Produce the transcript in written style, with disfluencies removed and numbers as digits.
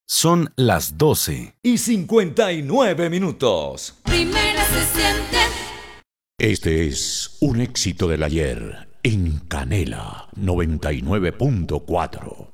Son las 12:59. Primera se siente. Este es un éxito del ayer en Canela 99.4.